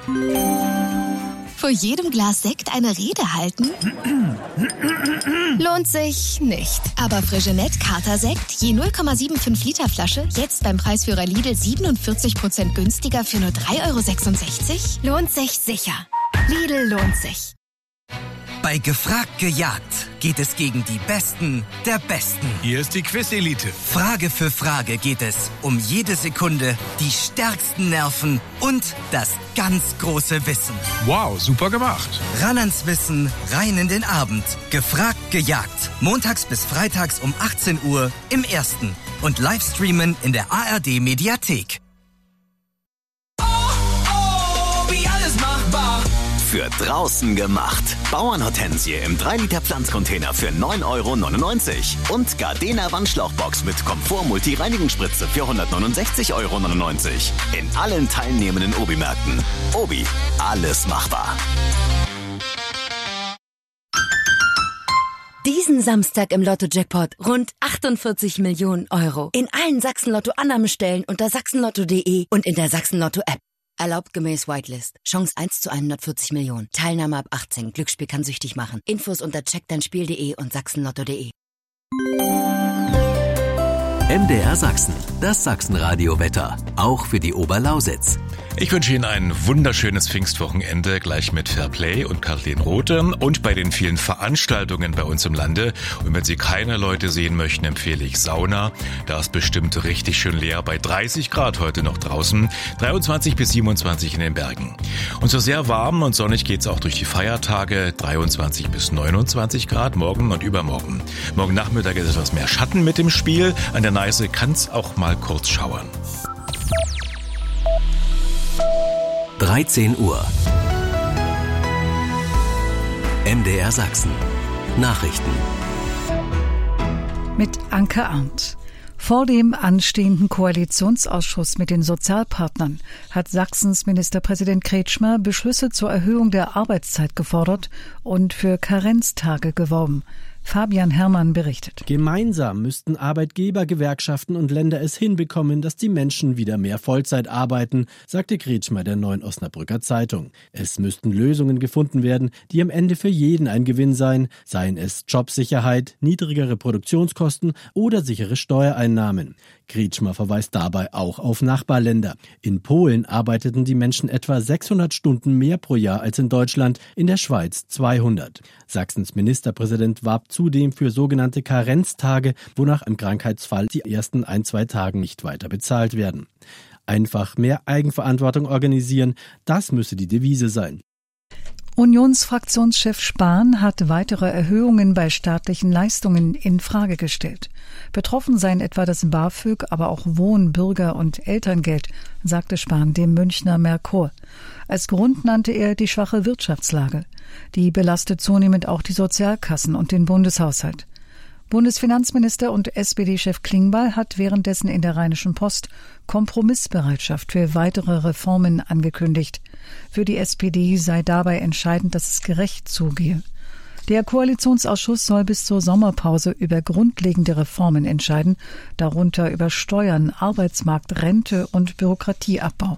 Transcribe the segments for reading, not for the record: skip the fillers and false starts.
Vor jedem Glas Sekt eine Rede halten? Lohnt sich nicht. Aber Freixenet Kater-Sekt, je 0,75 Liter Flasche, jetzt beim Preisführer Lidl 47% günstiger für nur 3,66 €? Lohnt sich sicher. Lidl lohnt sich. Bei Gefragt gejagt geht es gegen die Besten der Besten. Hier ist die Quiz-Elite. Frage für Frage geht es um jede Sekunde, die stärksten Nerven und das ganz große Wissen. Wow, super gemacht. Ran ans Wissen, rein in den Abend. Gefragt gejagt. Montags bis freitags um 18 Uhr im Ersten. Und Livestreamen in der ARD-Mediathek. Wie alles machbar. Für draußen gemacht. Bauernhortensie im 3-Liter Pflanzcontainer für 9,99 € und Gardena Wandschlauchbox mit Komfort-Multi-Reinigungsspritze für 169,99 € in allen teilnehmenden Obi-Märkten. Obi, alles machbar. Diesen Samstag im Lotto-Jackpot rund 48 Millionen €. In allen Sachsen-Lotto-Annahmestellen unter sachsenlotto.de und in der Sachsen-Lotto-App. Erlaubt gemäß Whitelist. Chance 1 zu 140 Millionen. Teilnahme ab 18. Glücksspiel kann süchtig machen. Infos unter checkdeinspiel.de und sachsenlotto.de. MDR Sachsen, das Sachsenradio-Wetter, auch für die Oberlausitz. Ich wünsche Ihnen ein wunderschönes Pfingstwochenende, gleich mit Fairplay und Kathleen Rothe und bei den vielen Veranstaltungen bei uns im Lande. Und wenn Sie keine Leute sehen möchten, empfehle ich Sauna. Da ist bestimmt richtig schön leer, bei 30 Grad heute noch draußen, 23 bis 27 in den Bergen. Und so sehr warm und sonnig geht's auch durch die Feiertage, 23 bis 29 Grad morgen und übermorgen. Morgen Nachmittag ist etwas mehr Schatten mit dem Spiel, an der Neiße kann's auch mal kurz schauern. 13 Uhr. MDR Sachsen. Nachrichten. Mit Anke Arndt. Vor dem anstehenden Koalitionsausschuss mit den Sozialpartnern hat Sachsens Ministerpräsident Kretschmer Beschlüsse zur Erhöhung der Arbeitszeit gefordert und für Karenztage geworben. Fabian Herrmann berichtet. Gemeinsam müssten Arbeitgeber, Gewerkschaften und Länder es hinbekommen, dass die Menschen wieder mehr Vollzeit arbeiten, sagte Kretschmer der Neuen Osnabrücker Zeitung. Es müssten Lösungen gefunden werden, die am Ende für jeden ein Gewinn seien, seien es Jobsicherheit, niedrigere Produktionskosten oder sichere Steuereinnahmen. Kretschmer verweist dabei auch auf Nachbarländer. In Polen arbeiteten die Menschen etwa 600 Stunden mehr pro Jahr als in Deutschland, in der Schweiz 200. Sachsens Ministerpräsident warb zudem für sogenannte Karenztage, wonach im Krankheitsfall die ersten 1-2 Tagen nicht weiter bezahlt werden. Einfach mehr Eigenverantwortung organisieren, das müsse die Devise sein. Unionsfraktionschef Spahn hat weitere Erhöhungen bei staatlichen Leistungen in Frage gestellt. Betroffen seien etwa das BAföG, aber auch Wohn-, Bürger- und Elterngeld, sagte Spahn dem Münchner Merkur. Als Grund nannte er die schwache Wirtschaftslage. Die belastet zunehmend auch die Sozialkassen und den Bundeshaushalt. Bundesfinanzminister und SPD-Chef Klingbeil hat währenddessen in der Rheinischen Post Kompromissbereitschaft für weitere Reformen angekündigt. Für die SPD sei dabei entscheidend, dass es gerecht zugehe. Der Koalitionsausschuss soll bis zur Sommerpause über grundlegende Reformen entscheiden, darunter über Steuern, Arbeitsmarkt, Rente und Bürokratieabbau.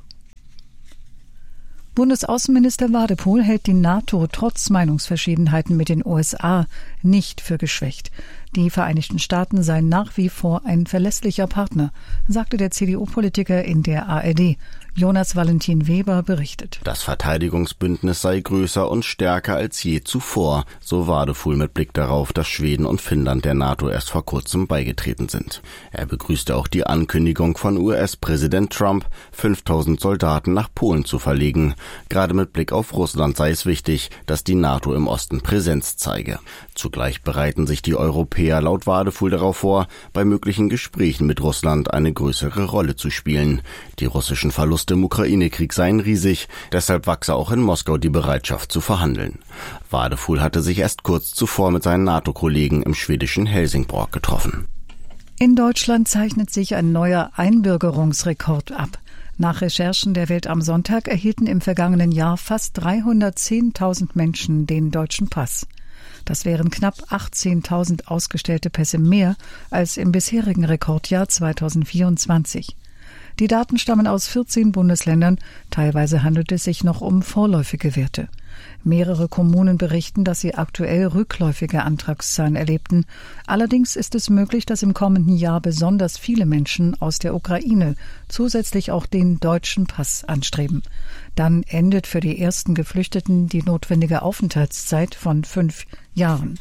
Bundesaußenminister Wadepohl hält die NATO trotz Meinungsverschiedenheiten mit den USA nicht für geschwächt. Die Vereinigten Staaten seien nach wie vor ein verlässlicher Partner, sagte der CDU-Politiker in der ARD. Jonas Valentin Weber berichtet. Das Verteidigungsbündnis sei größer und stärker als je zuvor, so Wadepohl mit Blick darauf, dass Schweden und Finnland der NATO erst vor kurzem beigetreten sind. Er begrüßte auch die Ankündigung von US-Präsident Trump, 5000 Soldaten nach Polen zu verlegen. Gerade mit Blick auf Russland sei es wichtig, dass die NATO im Osten Präsenz zeige. Zugleich bereiten sich die Europäer laut Wadepohl darauf vor, bei möglichen Gesprächen mit Russland eine größere Rolle zu spielen. Die russischen Verluste im Ukraine-Krieg seien riesig, deshalb wachse auch in Moskau die Bereitschaft zu verhandeln. Wadepohl hatte sich erst kurz zuvor mit seinen NATO-Kollegen im schwedischen Helsingborg getroffen. In Deutschland zeichnet sich ein neuer Einbürgerungsrekord ab. Nach Recherchen der Welt am Sonntag erhielten im vergangenen Jahr fast 310.000 Menschen den deutschen Pass. Das wären knapp 18.000 ausgestellte Pässe mehr als im bisherigen Rekordjahr 2024. Die Daten stammen aus 14 Bundesländern. Teilweise handelt es sich noch um vorläufige Werte. Mehrere Kommunen berichten, dass sie aktuell rückläufige Antragszahlen erlebten. Allerdings ist es möglich, dass im kommenden Jahr besonders viele Menschen aus der Ukraine zusätzlich auch den deutschen Pass anstreben. Dann endet für die ersten Geflüchteten die notwendige Aufenthaltszeit von 5 Jahren.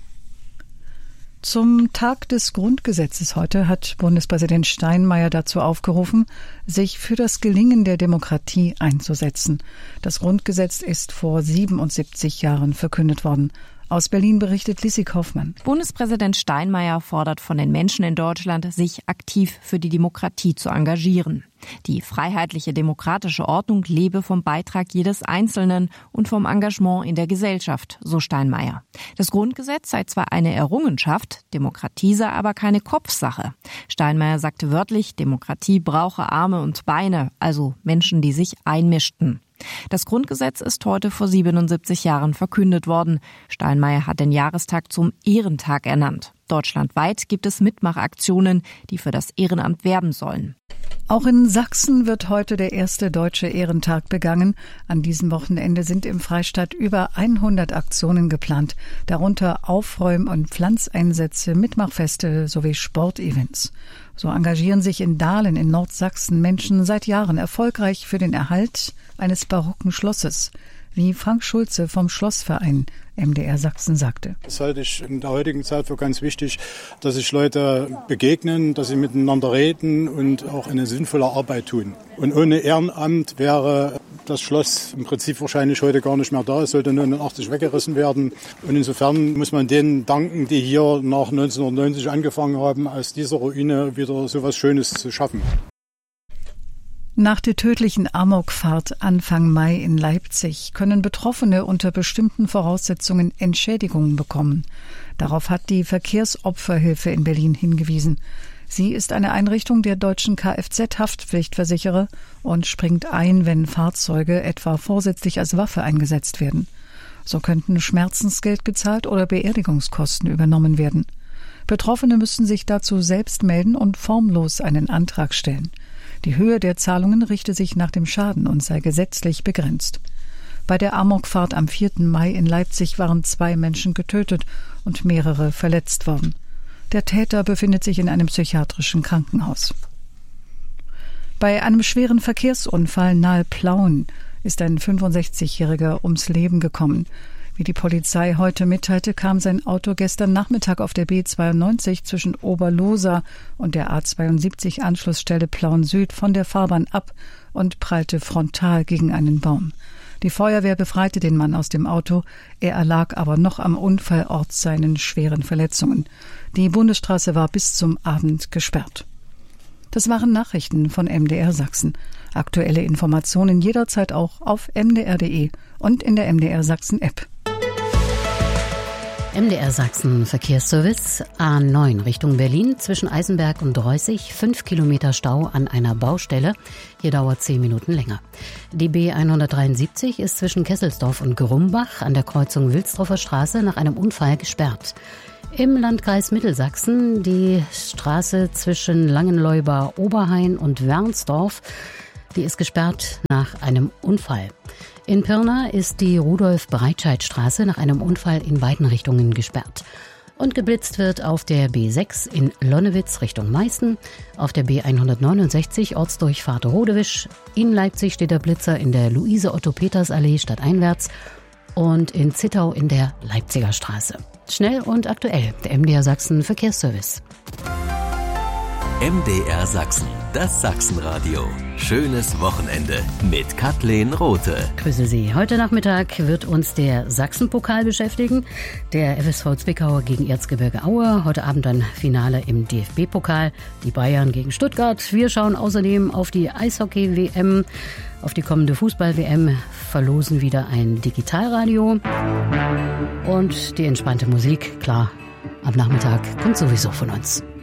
Zum Tag des Grundgesetzes heute hat Bundespräsident Steinmeier dazu aufgerufen, sich für das Gelingen der Demokratie einzusetzen. Das Grundgesetz ist vor 77 Jahren verkündet worden. Aus Berlin berichtet Lissi Kaufmann. Bundespräsident Steinmeier fordert von den Menschen in Deutschland, sich aktiv für die Demokratie zu engagieren. Die freiheitliche demokratische Ordnung lebe vom Beitrag jedes Einzelnen und vom Engagement in der Gesellschaft, so Steinmeier. Das Grundgesetz sei zwar eine Errungenschaft, Demokratie sei aber keine Kopfsache. Steinmeier sagte wörtlich, Demokratie brauche Arme und Beine, also Menschen, die sich einmischten. Das Grundgesetz ist heute vor 77 Jahren verkündet worden. Steinmeier hat den Jahrestag zum Ehrentag ernannt. Deutschlandweit gibt es Mitmachaktionen, die für das Ehrenamt werben sollen. Auch in Sachsen wird heute der erste Deutsche Ehrentag begangen. An diesem Wochenende sind im Freistaat über 100 Aktionen geplant, darunter Aufräum- und Pflanzeinsätze, Mitmachfeste sowie Sportevents. So engagieren sich in Dahlen in Nordsachsen Menschen seit Jahren erfolgreich für den Erhalt eines barocken Schlosses, wie Frank Schulze vom Schlossverein MDR Sachsen sagte. Das halte ich in der heutigen Zeit für ganz wichtig, dass sich Leute begegnen, dass sie miteinander reden und auch eine sinnvolle Arbeit tun. Und ohne Ehrenamt wäre das Schloss im Prinzip wahrscheinlich heute gar nicht mehr da. Es sollte 89 weggerissen werden. Und insofern muss man denen danken, die hier nach 1990 angefangen haben, aus dieser Ruine wieder so etwas Schönes zu schaffen. Nach der tödlichen Amokfahrt Anfang Mai in Leipzig können Betroffene unter bestimmten Voraussetzungen Entschädigungen bekommen. Darauf hat die Verkehrsopferhilfe in Berlin hingewiesen. Sie ist eine Einrichtung der deutschen Kfz-Haftpflichtversicherer und springt ein, wenn Fahrzeuge etwa vorsätzlich als Waffe eingesetzt werden. So könnten Schmerzensgeld gezahlt oder Beerdigungskosten übernommen werden. Betroffene müssen sich dazu selbst melden und formlos einen Antrag stellen. Die Höhe der Zahlungen richte sich nach dem Schaden und sei gesetzlich begrenzt. Bei der Amokfahrt am 4. Mai in Leipzig waren 2 Menschen getötet und mehrere verletzt worden. Der Täter befindet sich in einem psychiatrischen Krankenhaus. Bei einem schweren Verkehrsunfall nahe Plauen ist ein 65-Jähriger ums Leben gekommen. Wie die Polizei heute mitteilte, kam sein Auto gestern Nachmittag auf der B92 zwischen Oberlohsa und der A72 Anschlussstelle Plauen Süd von der Fahrbahn ab und prallte frontal gegen einen Baum. Die Feuerwehr befreite den Mann aus dem Auto, er erlag aber noch am Unfallort seinen schweren Verletzungen. Die Bundesstraße war bis zum Abend gesperrt. Das waren Nachrichten von MDR Sachsen. Aktuelle Informationen jederzeit auch auf mdr.de und in der MDR Sachsen App. MDR Sachsen Verkehrsservice A9 Richtung Berlin zwischen Eisenberg und Reußig 5 Kilometer Stau an einer Baustelle. Hier dauert 10 Minuten länger. Die B173 ist zwischen Kesselsdorf und Grumbach an der Kreuzung Wilsdorfer Straße nach einem Unfall gesperrt. Im Landkreis Mittelsachsen die Straße zwischen Langenleuber-Oberhain und Wernsdorf. Die ist gesperrt nach einem Unfall. In Pirna ist die Rudolf-Breitscheid-Straße nach einem Unfall in beiden Richtungen gesperrt. Und geblitzt wird auf der B6 in Lonnewitz Richtung Meißen, auf der B169 Ortsdurchfahrt Rodewisch. In Leipzig steht der Blitzer in der Luise-Otto-Peters-Allee stadteinwärts und in Zittau in der Leipziger Straße. Schnell und aktuell, der MDR Sachsen Verkehrsservice. MDR Sachsen, das Sachsenradio. Schönes Wochenende mit Kathleen Rothe. Grüße Sie. Heute Nachmittag wird uns der Sachsenpokal beschäftigen. Der FSV Zwickau gegen Erzgebirge Aue. Heute Abend ein Finale im DFB-Pokal. Die Bayern gegen Stuttgart. Wir schauen außerdem auf die Eishockey-WM, auf die kommende Fußball-WM, verlosen wieder ein Digitalradio. Und die entspannte Musik, klar, am Nachmittag kommt sowieso von uns.